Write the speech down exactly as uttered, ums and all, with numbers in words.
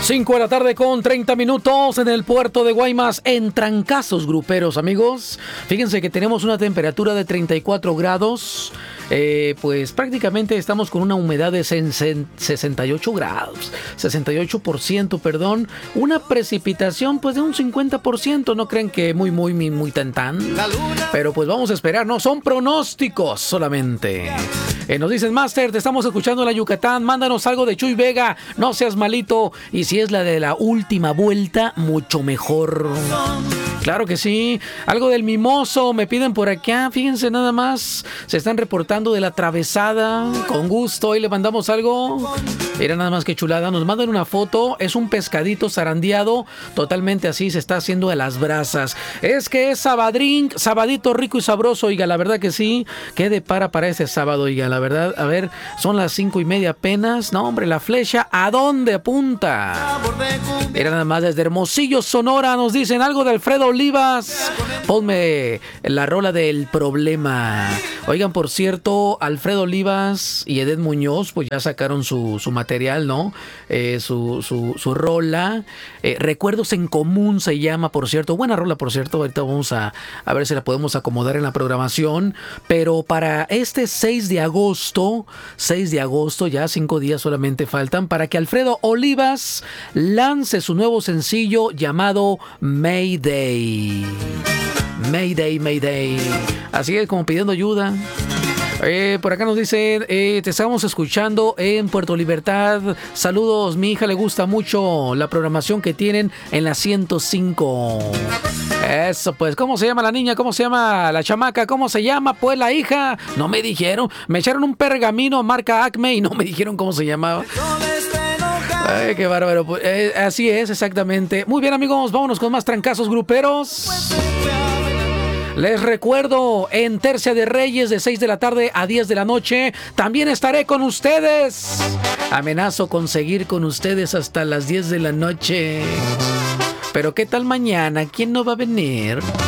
cinco de la tarde con treinta minutos en el puerto de Guaymas, en trancazos gruperos, amigos. Fíjense que tenemos una temperatura de treinta y cuatro grados. Eh, pues prácticamente estamos con una humedad de sesenta y ocho grados, sesenta y ocho por ciento, perdón. Una precipitación pues de un cincuenta por ciento. No creen que muy, muy, muy, muy tan tan. Pero pues vamos a esperar, no son pronósticos solamente. Eh, nos dicen, Master, te estamos escuchando en la Yucatán, mándanos algo de Chuy Vega, no seas malito. Y si es la de la última vuelta, mucho mejor. Claro que sí. Algo del Mimoso me piden por acá. Fíjense nada más. Se están reportando de la atravesada. Con gusto. Hoy le mandamos algo. Era nada más que chulada. Nos mandan una foto. Es un pescadito zarandeado. Totalmente así. Se está haciendo de las brasas. Es que es sabadrín. Sabadito rico y sabroso. Oiga, la verdad que sí. ¿Qué depara para este sábado? Oiga, la verdad. A ver, son las cinco y media apenas. No, hombre, la flecha. ¿A dónde apunta? Era nada más desde Hermosillo, Sonora. Nos dicen algo de Alfredo Olivas. Ponme la rola del problema. Oigan, por cierto, Alfredo Olivas y Edeth Muñoz pues ya sacaron su, su material, ¿no? Eh, su, su, su rola. Eh, Recuerdos en Común se llama, por cierto. Buena rola, por cierto. Ahorita vamos a, a ver si la podemos acomodar en la programación. Pero para este seis de agosto, seis de agosto, ya cinco días solamente faltan para que Alfredo Olivas lance su nuevo sencillo llamado Mayday. Mayday, Mayday. Así es, como pidiendo ayuda. Eh, por acá nos dicen, eh, te estamos escuchando en Puerto Libertad. Saludos, mi hija le gusta mucho la programación que tienen en la ciento cinco. Eso pues, ¿cómo se llama la niña? ¿Cómo se llama la chamaca? ¿Cómo se llama pues la hija? No me dijeron, me echaron un pergamino marca Acme y no me dijeron cómo se llamaba. Ay, qué bárbaro. Pues, eh, así es, exactamente. Muy bien, amigos, vámonos con más trancazos gruperos. Les recuerdo, en Tercia de Reyes, de seis de la tarde a diez de la noche, también estaré con ustedes. Amenazo con seguir con ustedes hasta las diez de la noche. Pero ¿qué tal mañana? ¿Quién no va a venir?